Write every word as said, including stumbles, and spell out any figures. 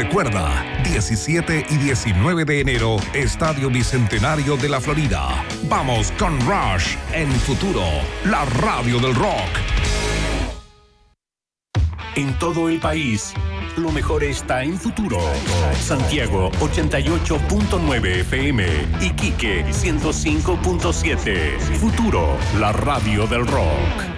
Recuerda, diecisiete y diecinueve de enero, Estadio Bicentenario de la Florida. Vamos con Rush en Futuro, la radio del rock. En todo el país, lo mejor está en Futuro. Santiago ochenta y ocho punto nueve F M, Iquique ciento cinco punto siete. Futuro, la radio del rock.